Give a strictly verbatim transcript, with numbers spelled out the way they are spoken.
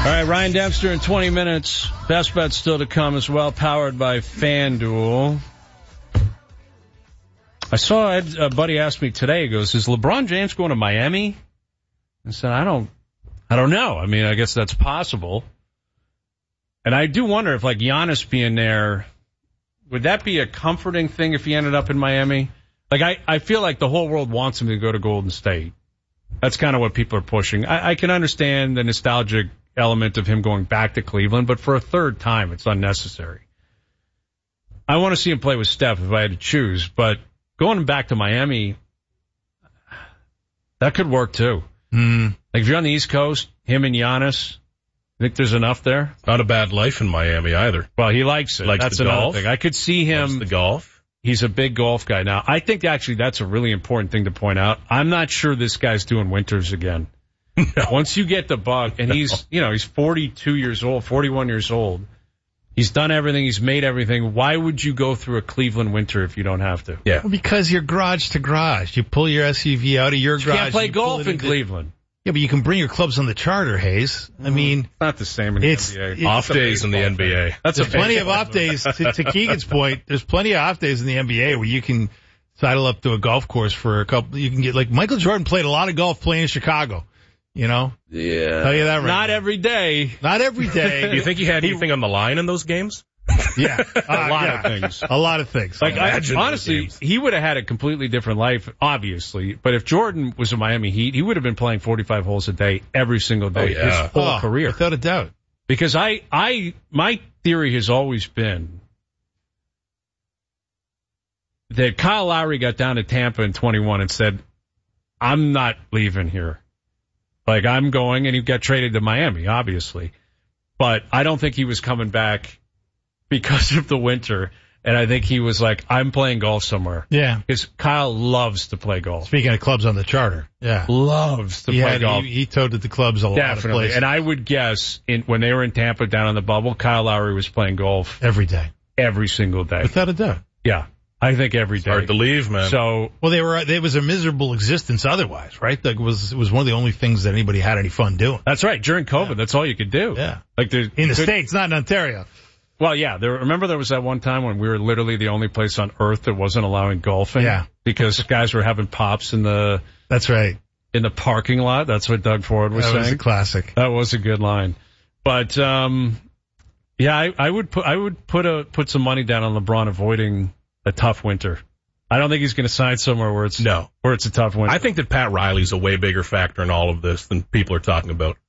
All right, Ryan Dempster in twenty minutes. Best bet still to come as well, powered by FanDuel. I saw Ed, a buddy asked me today, he goes, is LeBron James going to Miami? I said, I don't, I don't know. I mean, I guess that's possible. And I do wonder if, like, Giannis being there, would that be a comforting thing if he ended up in Miami? Like, I, I feel like the whole world wants him to go to Golden State. That's kind of what people are pushing. I, I can understand the nostalgic element of him going back to Cleveland, but for a third time, it's unnecessary. I want to see him play with Steph if I had to choose, but going back to Miami, that could work too. Mm. Like if you're on the East Coast, him and Giannis, I think there's enough there. Not a bad life in Miami either. Well, he likes it. Likes that's the another golf. thing. I could see him. Loves the golf. He's a big golf guy. Now, I think actually that's a really important thing to point out. I'm not sure this guy's doing winters again. No. Once you get the bug, and no. he's, you know, he's forty-two years old, forty-one years old. He's done everything. He's made everything. Why would you go through a Cleveland winter if you don't have to? Yeah. Well, because you're garage to garage. You pull your S U V out of your You garage. can't play you pull golf it in into- Cleveland. Yeah, but you can bring your clubs on the charter, Hayes. I mean, It's not the same in the it's, N B A. it's Off days in the N B A. Thing. That's there's a plenty of baseball off days. To, to Keegan's point, there's plenty of off days in the N B A where you can sidle up to a golf course for a couple. You can get like Michael Jordan played a lot of golf playing in Chicago. You know, Yeah. tell you that right. Not now. every day. Not every day. Do you think he had anything on the line in those games? Yeah, uh, A lot yeah. of things. A lot of things. Like, I, Imagine those honestly, games. he would have had a completely different life, obviously. But if Jordan was a Miami Heat, he would have been playing forty-five holes a day every single day Oh, yeah. his whole Oh, career. without a doubt. Because I, I, my theory has always been that Kyle Lowry got down to Tampa in twenty-one and said, I'm not leaving here. Like, I'm going, and he got traded to Miami, obviously. But I don't think he was coming back because of the winter. And I think he was like, I'm playing golf somewhere. Yeah. Because Kyle loves to play golf. Speaking of clubs on the charter. Yeah. Loves to He play had, golf. he, he toted the clubs a lot of Definitely. places. And I would guess in, when they were in Tampa down on the bubble, Kyle Lowry was playing golf Every day. every single day. Without a doubt. Yeah. I think every day. Hard to leave, man. So, Well, they were, it was a miserable existence otherwise, right? That was, it was one of the only things that anybody had any fun doing. that's right. During COVID, yeah. That's all you could do. Yeah. Like there, In the could, States, not in Ontario. Well, yeah. There, remember there was that one time when we were literally the only place on earth that wasn't allowing golfing? Yeah. Because guys were having pops in the, That's right. in the parking lot. That's what Doug Ford was That saying. was a classic. That was a good line. But, um, yeah, I, I would put, I would put a, put some money down on LeBron avoiding a tough winter. I don't think he's going to sign somewhere where it's No. where it's a tough winter. I think that Pat Riley's a way bigger factor in all of this than people are talking about.